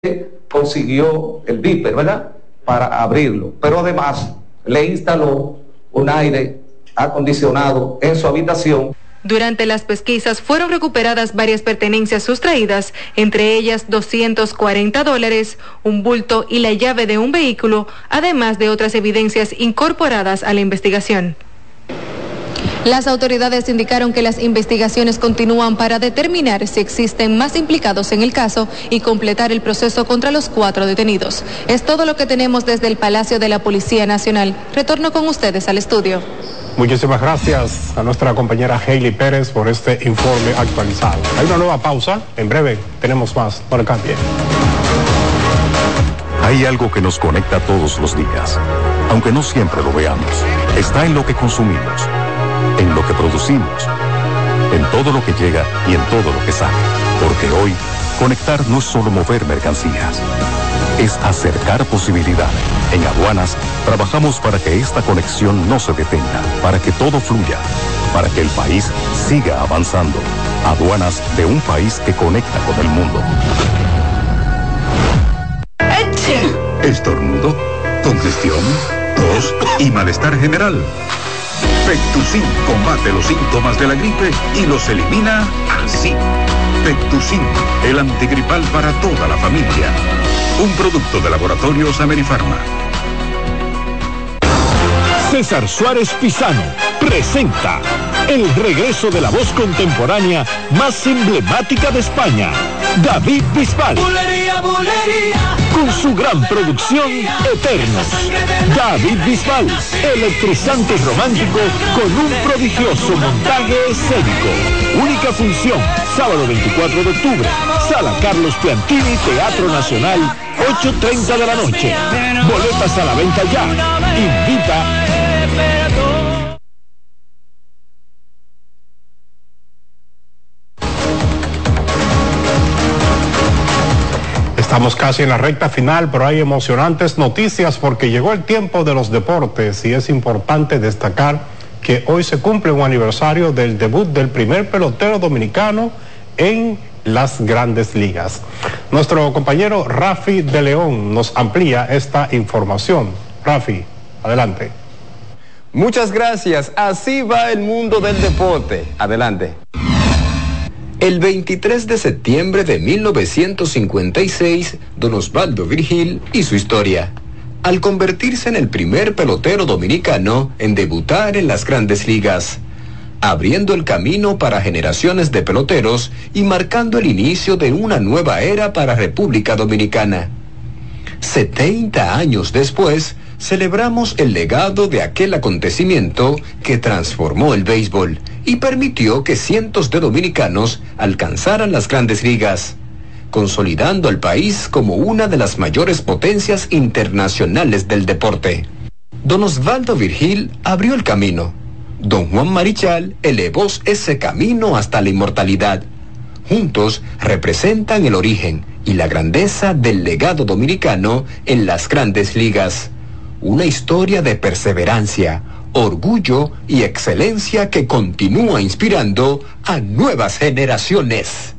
consiguió el viper, ¿verdad?, para abrirlo, pero además le instaló un aire acondicionado en su habitación. Durante las pesquisas fueron recuperadas varias pertenencias sustraídas, entre ellas $240, un bulto y la llave de un vehículo, además de otras evidencias incorporadas a la investigación. Las autoridades indicaron que las investigaciones continúan para determinar si existen más implicados en el caso y completar el proceso contra los 4 detenidos. Es todo lo que tenemos desde el Palacio de la Policía Nacional. Retorno con ustedes al estudio. Muchísimas gracias a nuestra compañera Hailey Pérez por este informe actualizado. Hay una nueva pausa, en breve tenemos más, no le cambie. Hay algo que nos conecta todos los días, aunque no siempre lo veamos. Está en lo que consumimos, en lo que producimos, en todo lo que llega y en todo lo que sale. Porque hoy, conectar no es solo mover mercancías, es acercar posibilidades. En Aduanas, trabajamos para que esta conexión no se detenga, para que todo fluya, para que el país siga avanzando. Aduanas de un país que conecta con el mundo. Estornudo, congestión, tos y malestar general. Pectusin combate los síntomas de la gripe y los elimina así. Pectusin, el antigripal para toda la familia. Un producto de Laboratorios Amerifarma. César Suárez Pisano presenta el regreso de la voz contemporánea más emblemática de España, David Bisbal. Bulería, bulería, con su gran producción Eternos. David Bisbal, electrizante y romántico con un prodigioso montaje escénico. Única función, sábado 24 de octubre, Sala Carlos Piantini, Teatro Nacional, 8:30 de la noche. Boletas a la venta ya. Invita. Estamos casi en la recta final, pero hay emocionantes noticias porque llegó el tiempo de los deportes y es importante destacar que hoy se cumple un aniversario del debut del primer pelotero dominicano en las Grandes Ligas. Nuestro compañero Rafi de León nos amplía esta información. Rafi, adelante. Muchas gracias. Así va el mundo del deporte. Adelante. El 23 de septiembre de 1956, don Osvaldo Virgil y su historia, al convertirse en el primer pelotero dominicano en debutar en las Grandes Ligas, abriendo el camino para generaciones de peloteros y marcando el inicio de una nueva era para República Dominicana. 70 años después, celebramos el legado de aquel acontecimiento que transformó el béisbol y permitió que cientos de dominicanos alcanzaran las Grandes Ligas, consolidando al país como una de las mayores potencias internacionales del deporte. Don Osvaldo Virgil abrió el camino. Don Juan Marichal elevó ese camino hasta la inmortalidad. Juntos representan el origen y la grandeza del legado dominicano en las Grandes Ligas. Una historia de perseverancia, orgullo y excelencia que continúa inspirando a nuevas generaciones.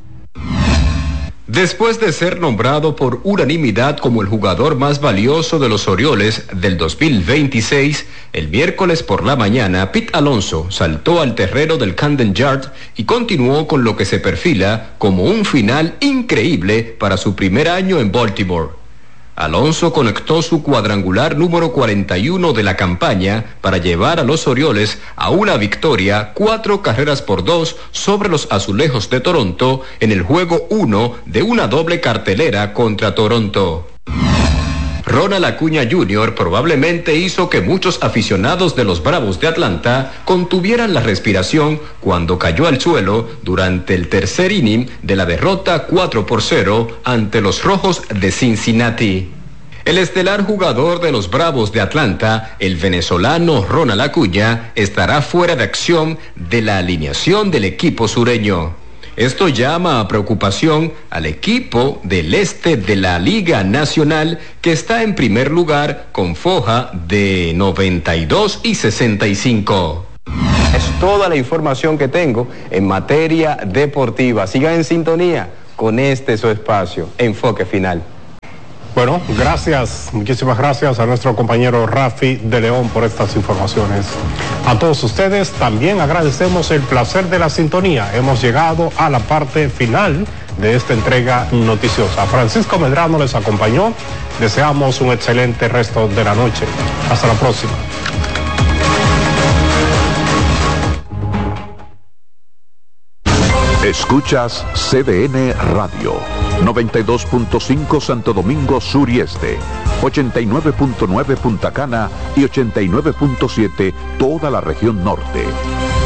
Después de ser nombrado por unanimidad como el jugador más valioso de los Orioles del 2026, el miércoles por la mañana, Pete Alonso saltó al terreno del Camden Yard y continuó con lo que se perfila como un final increíble para su primer año en Baltimore. Alonso conectó su cuadrangular número 41 de la campaña para llevar a los Orioles a una victoria 4-2 sobre los Azulejos de Toronto en el juego 1 de una doble cartelera contra Toronto. Ronald Acuña Jr. probablemente hizo que muchos aficionados de los Bravos de Atlanta contuvieran la respiración cuando cayó al suelo durante el tercer inning de la derrota 4-0 ante los Rojos de Cincinnati. El estelar jugador de los Bravos de Atlanta, el venezolano Ronald Acuña, estará fuera de acción de la alineación del equipo sureño. Esto llama a preocupación al equipo del este de la Liga Nacional, que está en primer lugar con foja de 92 y 65. Es toda la información que tengo en materia deportiva. Sigan en sintonía con este su espacio, Enfoque Final. Bueno, gracias, muchísimas gracias a nuestro compañero Rafi de León por estas informaciones. A todos ustedes también agradecemos el placer de la sintonía. Hemos llegado a la parte final de esta entrega noticiosa. Francisco Medrano les acompañó. Deseamos un excelente resto de la noche. Hasta la próxima. Escuchas CDN Radio, 92.5 Santo Domingo Sur y Este, 89.9 Punta Cana y 89.7 toda la región norte.